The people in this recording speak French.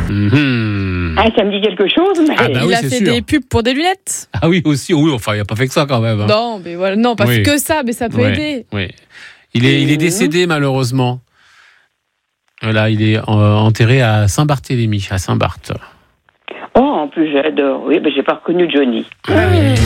Mhm. Ah, ça me dit quelque chose, mais... Ah bah Il oui, a c'est fait sûr. des pubs pour des lunettes. Ah oui, aussi. Oui, enfin, il n'a pas fait que ça quand même. Hein. Non, mais voilà, non, pas Oui. que ça, mais ça peut Ouais, aider. ouais. Il est décédé malheureusement. Voilà, il est enterré à Saint-Barthélemy, à Saint-Barth. Oh, en plus, j'adore. Oui, mais j'ai pas reconnu Johnny. Ah oui.